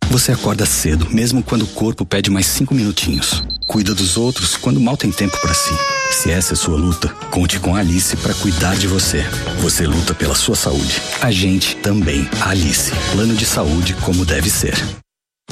Você acorda cedo, mesmo quando o corpo pede mais 5 minutinhos. Cuida dos outros quando mal tem tempo pra si. Se essa é sua luta, conte com a Alice pra cuidar de você. Você luta pela sua saúde. A gente também. Alice. Plano de saúde como deve ser.